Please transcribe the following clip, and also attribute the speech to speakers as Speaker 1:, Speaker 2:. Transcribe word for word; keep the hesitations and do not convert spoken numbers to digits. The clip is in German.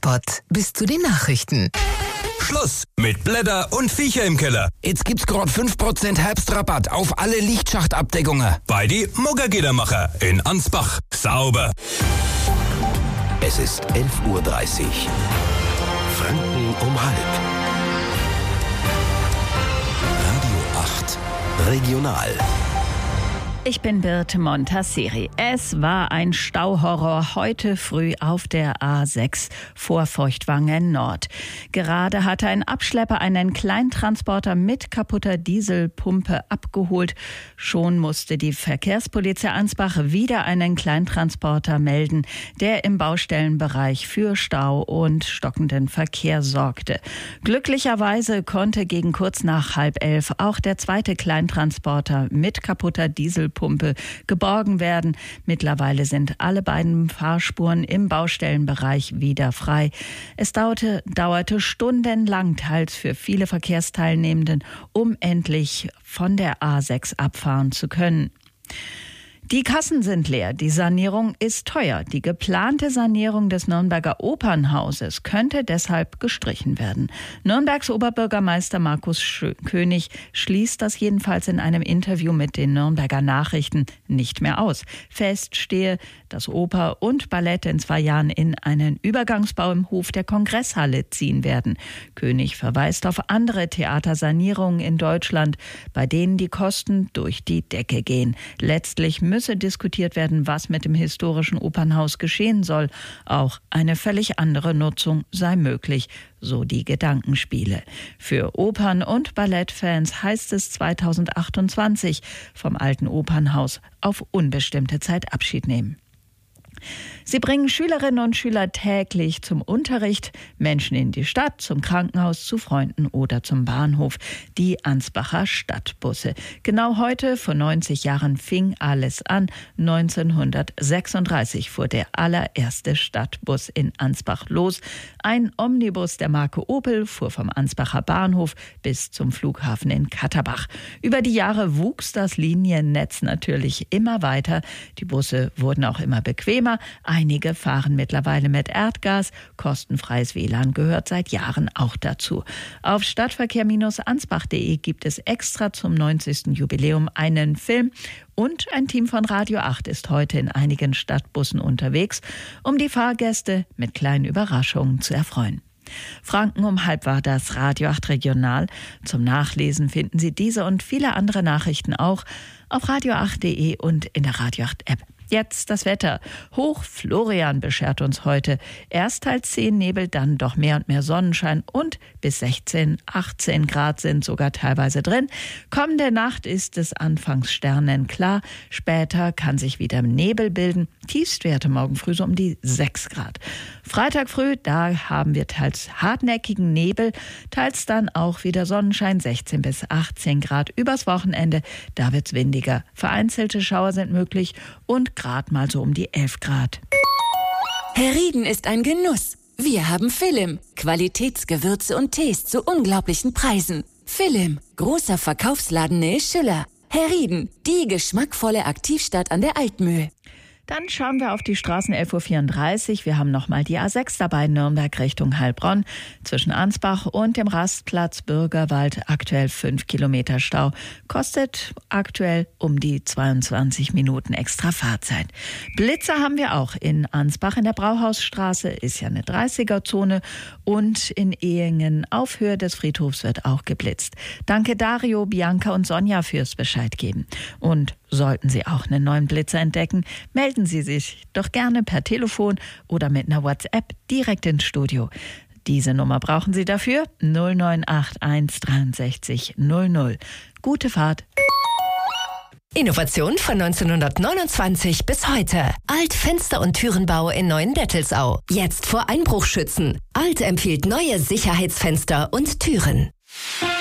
Speaker 1: Werbespot bis zu den Nachrichten.
Speaker 2: Schluss mit Blätter und Viecher im Keller.
Speaker 3: Jetzt gibt's gerade fünf Prozent Herbstrabatt auf alle Lichtschachtabdeckungen.
Speaker 2: Bei die Muggergidermacher in Ansbach. Sauber.
Speaker 4: Es ist elf Uhr dreißig. Franken um halb. Radio acht Regional.
Speaker 5: Ich bin Birte Montasseri. Es war ein Stauhorror heute früh auf der A sechs vor Feuchtwangen Nord. Gerade hatte ein Abschlepper einen Kleintransporter mit kaputter Dieselpumpe abgeholt. Schon musste die Verkehrspolizei Ansbach wieder einen Kleintransporter melden, der im Baustellenbereich für Stau und stockenden Verkehr sorgte. Glücklicherweise konnte gegen kurz nach halb elf auch der zweite Kleintransporter mit kaputter Dieselpumpe Pumpe geborgen werden. Mittlerweile sind alle beiden Fahrspuren im Baustellenbereich wieder frei. Es dauerte, dauerte stundenlang, teils für viele Verkehrsteilnehmenden, um endlich von der A sechs abfahren zu können. Die Kassen sind leer, die Sanierung ist teuer. Die geplante Sanierung des Nürnberger Opernhauses könnte deshalb gestrichen werden. Nürnbergs Oberbürgermeister Markus König schließt das jedenfalls in einem Interview mit den Nürnberger Nachrichten nicht mehr aus. Fest stehe, dass Oper und Ballett in zwei Jahren in einen Übergangsbau im Hof der Kongresshalle ziehen werden. König verweist auf andere Theatersanierungen in Deutschland, bei denen die Kosten durch die Decke gehen. Letztlich müssen müsse diskutiert werden, was mit dem historischen Opernhaus geschehen soll. Auch eine völlig andere Nutzung sei möglich, so die Gedankenspiele. Für Opern- und Ballettfans heißt es zweitausendachtundzwanzig vom alten Opernhaus auf unbestimmte Zeit Abschied nehmen. Sie bringen Schülerinnen und Schüler täglich zum Unterricht, Menschen in die Stadt, zum Krankenhaus, zu Freunden oder zum Bahnhof. Die Ansbacher Stadtbusse. Genau heute, vor neunzig Jahren, fing alles an. neunzehnhundertsechsunddreißig fuhr der allererste Stadtbus in Ansbach los. Ein Omnibus der Marke Opel fuhr vom Ansbacher Bahnhof bis zum Flughafen in Katterbach. Über die Jahre wuchs das Liniennetz natürlich immer weiter. Die Busse wurden auch immer bequemer. Einige fahren mittlerweile mit Erdgas. Kostenfreies W L A N gehört seit Jahren auch dazu. Auf stadtverkehr Bindestrich ansbach punkt de gibt es extra zum neunzigsten Jubiläum einen Film. Und ein Team von Radio acht ist heute in einigen Stadtbussen unterwegs, um die Fahrgäste mit kleinen Überraschungen zu erfreuen. Franken um halb war das Radio acht Regional. Zum Nachlesen finden Sie diese und viele andere Nachrichten auch auf radio acht punkt de und in der Radio acht App. Jetzt das Wetter. Hoch Florian beschert uns heute. Erst teils zehn Nebel, dann doch mehr und mehr Sonnenschein und bis sechzehn, achtzehn Grad sind sogar teilweise drin. Kommende Nacht ist es anfangs sternenklar. Später kann sich wieder Nebel bilden. Tiefstwerte morgen früh so um die sechs Grad. Freitag früh, da haben wir teils hartnäckigen Nebel, teils dann auch wieder Sonnenschein, sechzehn bis achtzehn Grad. Übers Wochenende, da wird's windiger. Vereinzelte Schauer sind möglich und gerade mal so um die elf Grad.
Speaker 6: Herrieden ist ein Genuss. Wir haben Philim. Qualitätsgewürze und Tees zu unglaublichen Preisen. Philim, großer Verkaufsladen Nähe Schüller. Herrieden, die geschmackvolle Aktivstadt an der Altmühl.
Speaker 5: Dann schauen wir auf die Straßen elf Uhr vierunddreißig. Wir haben nochmal die A sechs dabei, Nürnberg Richtung Heilbronn. Zwischen Ansbach und dem Rastplatz Bürgerwald aktuell fünf Kilometer Stau. Kostet aktuell um die zweiundzwanzig Minuten extra Fahrzeit. Blitzer haben wir auch in Ansbach. In der Brauhausstraße ist ja eine dreißiger-Zone. Und in Ehingen auf Höhe des Friedhofs wird auch geblitzt. Danke Dario, Bianca und Sonja fürs Bescheid geben. Und sollten Sie auch einen neuen Blitzer entdecken, melden Sie sich doch gerne per Telefon oder mit einer WhatsApp direkt ins Studio. Diese Nummer brauchen Sie dafür null neun acht eins dreiundsechzig null null. Gute Fahrt.
Speaker 1: Innovation von neunzehnhundertneunundzwanzig bis heute. Alt Fenster- und Türenbau in Neuendettelsau. Jetzt vor Einbruch schützen. Alt empfiehlt neue Sicherheitsfenster und Türen.